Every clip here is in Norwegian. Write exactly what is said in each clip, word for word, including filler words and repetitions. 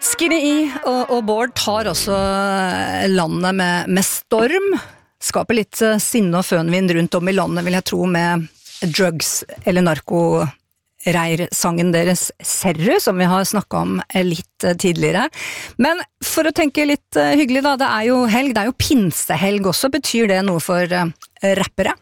Skinny E og, og Bård tar også landet med, med storm, skaper litt sinne og fønvind rundt om i landet, vil jeg tro, med drugs eller narko-reir-sangen deres Serru, som vi har snakket om litt tidligere. Men for å tenke litt hyggelig da, det er jo helg, det er jo pinsehelg også, betyr det noe for rappere?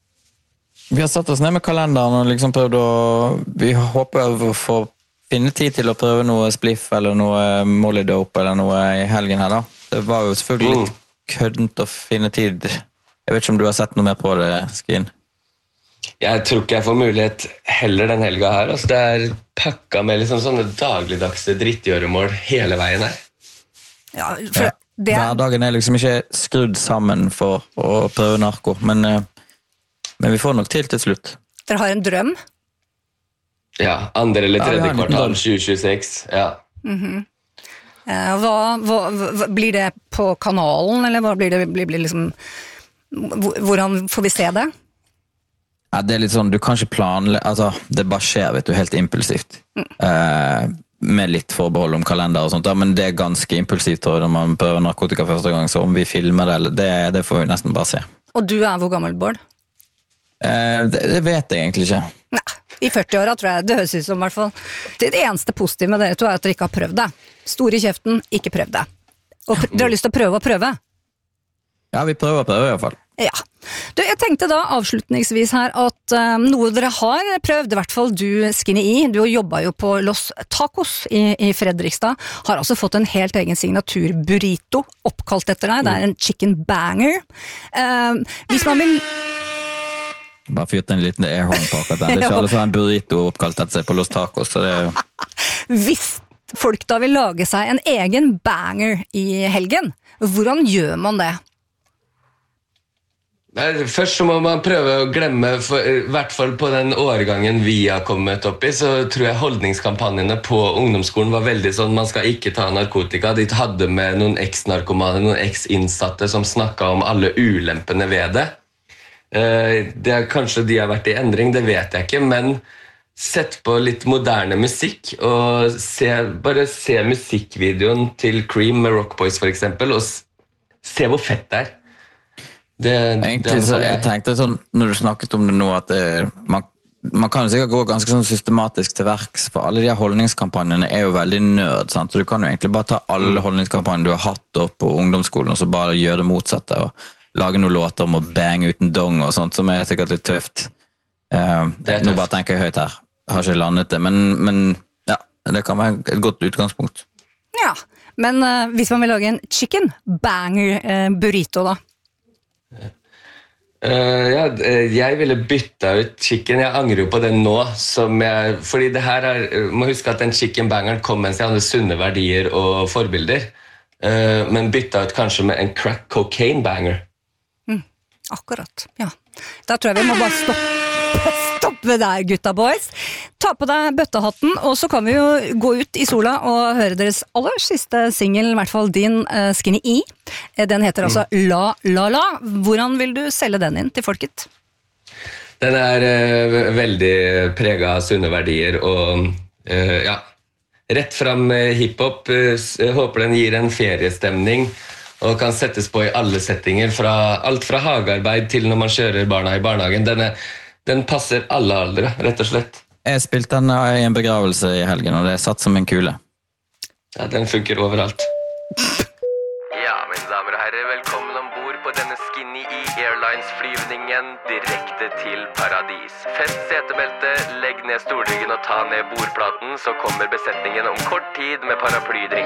Vi har satt oss ned med kalenderen og liksom prøvd å, vi håper å få finne tid til å prøve noe spliff eller noe Molly Dope eller noe i helgen her da. Det var jo selvfølgelig litt køddent å finne tid. Jeg vet ikke om du har sett noe mer på det, Skin? Jeg tror ikke jeg får mulighet heller den helga her. Altså, det er pakka med liksom sånne dagligdagse drittgjøremål hele veien her. Ja, for ja. Det er... Hverdagen er liksom ikke skrudd sammen for å prøve narko, men, men vi får nok til til slutt. Dere har en drøm? Ja, andre eller tredje ja, kvartal tjue tjueseks, ja. Mm-hmm. eh, hva, hva, hva, blir det på kanalen, eller hva blir det, blir, blir liksom, hvordan får vi se det? Ja, det er litt sånn, du kan ikke planle, altså, det bare skjer, vet du, helt impulsivt. Mm. Eh, med litt forbehold om kalender og sånt, ja, men det er ganske impulsivt, tror jeg, når man prøver narkotika første gang, så om vi filmer det, det, det får vi nesten bare se. Og du er hvor gammel, Bård? Eh, det, det vet jeg egentlig ikke. Nei. I førti-åra tror jeg, det høres ut som I hvert fall. Det eneste positive med dere to er at dere ikke har prøvd det. Stor I kjeften, ikke prøvd det. Og dere har lyst til å prøve å prøve? Ja, vi prøver å prøve I hvert fall. Ja. Du, jeg tenkte da avslutningsvis her at um, noe dere har prøvd, I hvert fall du, Skinny E, du jobbet jo på Los Tacos I, I Fredrikstad, har altså fått en helt egen signatur burrito oppkalt etter deg, det er en chicken banger. Um, hvis man vil... Bare fyrte en liten airhorn på akkurat den. Det er ikke alle som har en burrito oppkalt etter seg på Los Tacos, så det er jo... Hvis folk da vil lage seg en egen banger I helgen, hvordan gjør man det? Først så må man prøve å glemme, for, I hvert fall på den årgangen vi har kommet opp I, så tror jeg holdningskampanjene på ungdomsskolen var veldig sånn, man skal ikke ta narkotika. De hadde med noen eks-narkomane, noen eks-innsatte som snakket om alle ulempene ved det. Det er kanskje de har vært I endring, det vet jeg ikke, men sett på litt moderne musikk og se, bare se musikkvideoen til Cream med Rock Boys for eksempel, og se hvor fett det er. Det, Egentlig, det er jeg tenkte sånn, når du snakket om det nå, at det, man, man kan jo sikkert gå ganske sånn systematisk til verks, for alle de her holdningskampanjene er jo veldig nød, sant? Så du kan jo egentlig bare ta alle holdningskampanjene du har hatt opp på ungdomsskolen, og så bare gjøre det motsatte, og lage noen låter om å bang uten dong og sånt, som er sikkert litt tøft. Uh, tøft. Nå bare tenker jeg høyt her. Jeg har ikke landet det, men, men ja, det kan være et godt utgangspunkt. Ja, men uh, hvis man vil lage en chicken banger uh, burrito da? Uh, ja, jeg ville bytte ut chicken. Jeg angrer jo på den nå, som jeg, fordi det her er, må huske at den chicken bangeren kom mens jeg hadde sunne verdier og forbilder, uh, men bytta ut kanskje med en crack cocaine banger. Akkurat, ja. Da tror jeg vi må bare stoppe, stoppe der, gutta boys. Ta på deg bøttehatten, og så kan vi jo gå ut I sola og høre deres aller siste single, I hvert fall din, uh, Skinny E. Den heter altså La La La. Hvordan vil du selge den inn til folket? Den er uh, veldig preget av sunne verdier, og uh, ja, rett frem hiphop. Uh, håper den gir en feriestemning, og kan settes på I alle settinger, fra alt fra hagearbeid til når man kjører barna I barnehagen. Den, er, den passer alle aldre, rett og slett. Jeg spilte den I en begravelse I helgen, og det er satt som en kule. Ja, den funker overalt. Ja, mine damer og herrer, velkommen ombord på denne Skinny E Airlines-flyvningen direkte til paradis. Fest setebelte, legg ned stolryggen og ta ned bordplaten, så kommer besetningen om kort tid med paraplydrink.